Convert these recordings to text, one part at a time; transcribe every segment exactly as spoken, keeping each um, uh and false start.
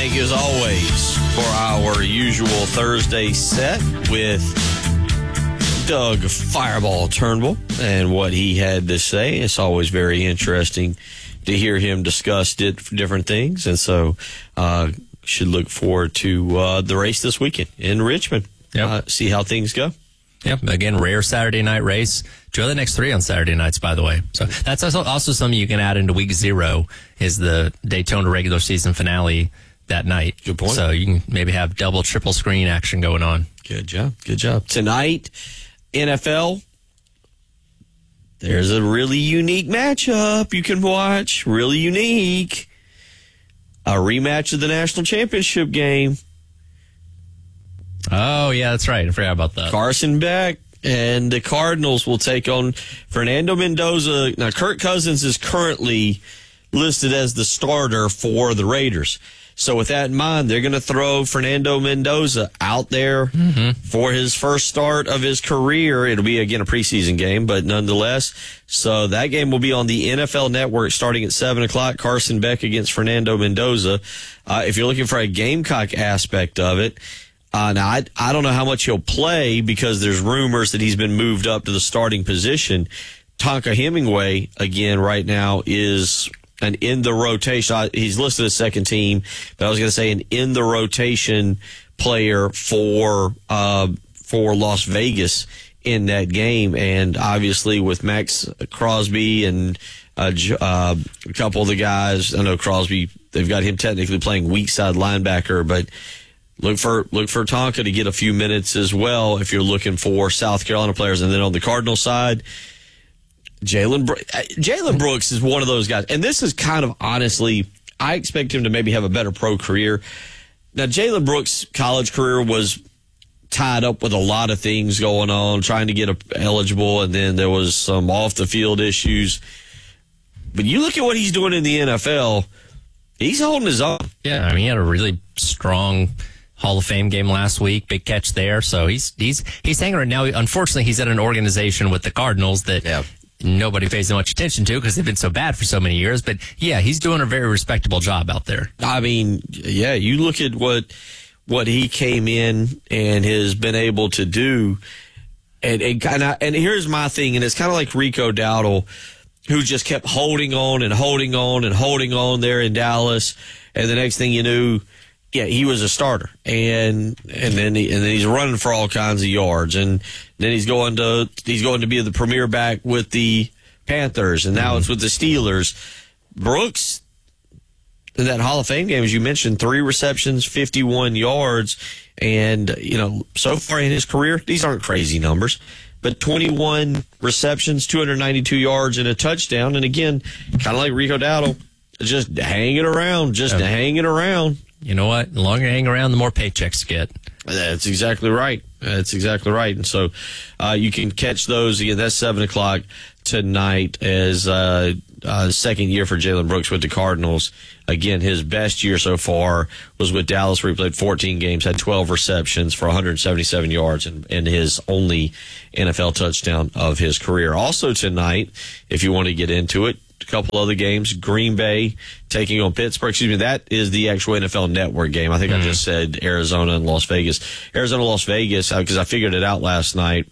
thank you as always for our usual Thursday set with Doug Fireball Turnbull and what he had to say. It's always very interesting to hear him discuss different things, and so uh, should look forward to uh, the race this weekend in Richmond. Yep. Uh, see how things go. Yep. Again, rare Saturday night race. Two of the next three on Saturday nights, by the way. So that's also, also something you can add into week zero is the Daytona regular season finale that night. Good point. So you can maybe have double, triple screen action going on. Good job. Good job. Tonight, N F L, there's a really unique matchup you can watch. Really unique. A rematch of the national championship game. Oh, yeah, that's right. I forgot about that. Carson Beck and the Cardinals will take on Fernando Mendoza. Now, Kirk Cousins is currently listed as the starter for the Raiders. So with that in mind, they're going to throw Fernando Mendoza out there mm-hmm. for his first start of his career. It'll be, again, a preseason game, but nonetheless. So that game will be on the N F L Network starting at seven o'clock. Carson Beck against Fernando Mendoza. Uh, if you're looking for a Gamecock aspect of it, Uh, now, I, I don't know how much he'll play because there's rumors that he's been moved up to the starting position. Tonka Hemingway, again, right now is an in the rotation. I, he's listed as second team, but I was going to say an in the rotation player for uh, for Las Vegas in that game. And obviously with Max Crosby and uh, uh, a couple of the guys, I know Crosby, they've got him technically playing weak side linebacker, but Look for look for Tonka to get a few minutes as well if you're looking for South Carolina players. And then on the Cardinal side, Jalen Bro- Jalen Brooks is one of those guys. And this is kind of honestly, I expect him to maybe have a better pro career. Now, Jalen Brooks' college career was tied up with a lot of things going on, trying to get eligible, and then there was some off-the-field issues. But you look at what he's doing in the N F L, he's holding his own. Yeah, I mean, he had a really strong Hall of Fame game last week, big catch there. So he's he's he's hanging right now. Unfortunately, he's at an organization with the Cardinals that yeah. nobody pays much attention to because they've been so bad for so many years. But yeah, he's doing a very respectable job out there. I mean, yeah, you look at what what he came in and has been able to do, and and kind of and here's my thing, and it's kind of like Rico Dowdle, who just kept holding on and holding on and holding on there in Dallas, and the next thing you knew, yeah, he was a starter, and and then he, and then he's running for all kinds of yards, and then he's going to he's going to be the premier back with the Panthers, and now mm-hmm. it's with the Steelers. Brooks, in that Hall of Fame game, as you mentioned, three receptions, fifty-one yards, and you know so far in his career, these aren't crazy numbers, but twenty-one receptions, two hundred ninety-two yards, and a touchdown, and again, kind of like Rico Dowdle, just hanging around, just okay. hanging around. You know what? The longer you hang around, the more paychecks you get. That's exactly right. That's exactly right. And so uh, you can catch those. Again, that's seven o'clock tonight as uh, uh, second year for Jalen Brooks with the Cardinals. Again, his best year so far was with Dallas, where he played fourteen games, had twelve receptions for one hundred seventy-seven yards, and, and his only N F L touchdown of his career. Also tonight, if you want to get into it, a couple other games. Green Bay taking on Pittsburgh. Excuse me, that is the actual N F L Network game. I think mm-hmm. I just said Arizona and Las Vegas. Arizona, Las Vegas, because I figured it out last night,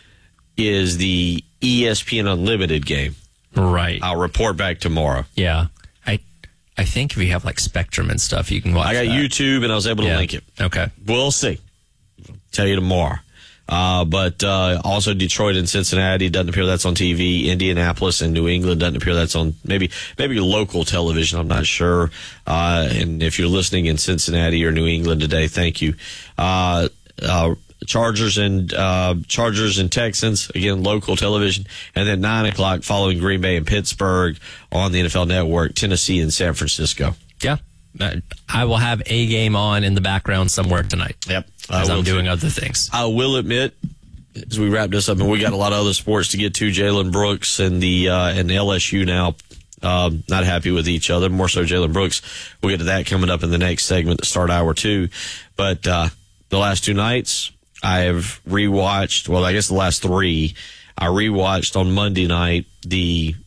is the E S P N Unlimited game. Right. I'll report back tomorrow. Yeah. I I think if you have like Spectrum and stuff, you can watch I got that. YouTube, and I was able to yeah. link it. Okay. We'll see. I'll tell you tomorrow. Uh, but uh, also Detroit and Cincinnati doesn't appear that's on T V. Indianapolis and New England doesn't appear that's on maybe maybe local television. I'm not sure. Uh, and if you're listening in Cincinnati or New England today, thank you. Uh, uh, Chargers and uh, Chargers and Texans, again, local television. And then nine o'clock following Green Bay and Pittsburgh on the N F L Network, Tennessee and San Francisco. Yeah. I will have a game on in the background somewhere tonight. Yep. As I'm doing too. other things. I will admit, as we wrap this up, and we got a lot of other sports to get to, Jalen Brooks and the uh, and L S U now um, not happy with each other, more so Jalen Brooks. We'll get to that coming up in the next segment to start hour two. But uh, the last two nights, I have rewatched, well, I guess the last three, I rewatched on Monday night the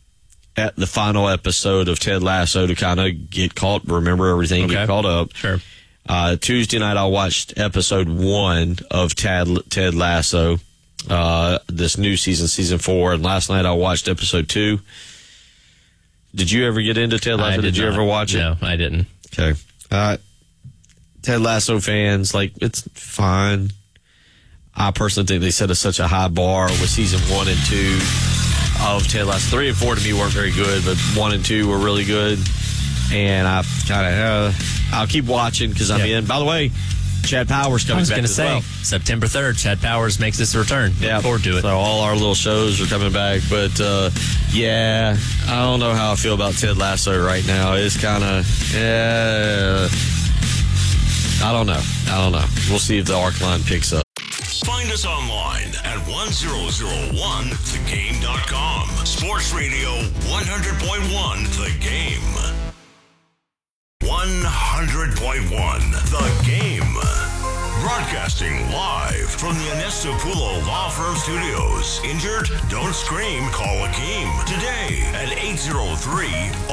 at the final episode of Ted Lasso to kind of get caught, remember everything, Okay. get caught up. Sure. Uh, Tuesday night, I watched episode one of Ted, Ted Lasso, uh, this new season, season four. And last night, I watched episode two. Did you ever get into Ted Lasso? I Did, did you not. ever watch it? No, I didn't. Okay. Uh, Ted Lasso fans, like, it's fine. I personally think they set a, such a high bar with season one and two of Ted Lasso. Three and four to me weren't very good, but one and two were really good. And I kind of, uh, I'll keep watching because I'm Yeah. in. By the way, Chad Powers I coming was back going to as say, well. September third, Chad Powers makes his return. Look Yeah, forward to it. So all our little shows are coming back, but uh, yeah, I don't know how I feel about Ted Lasso right now. It's kind of, yeah, I don't know. I don't know. We'll see if the arc line picks up. Find us online at one thousand one the game dot com. Sports Radio one hundred point one The Game. one hundred point one The Game. Broadcasting live from the Ernesto Pulo Law Firm Studios. Injured? Don't scream. Call Akeem today at eight oh three